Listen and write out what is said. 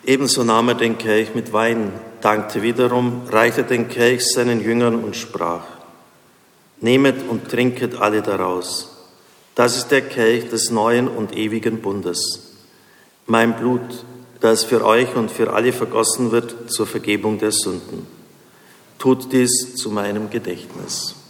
Ebenso nahm er den Kelch mit Wein, dankte wiederum, reichte den Kelch seinen Jüngern und sprach: Nehmet und trinket alle daraus. Das ist der Kelch des neuen und ewigen Bundes. Mein Blut, das für euch und für alle vergossen wird zur Vergebung der Sünden. Tut dies zu meinem Gedächtnis.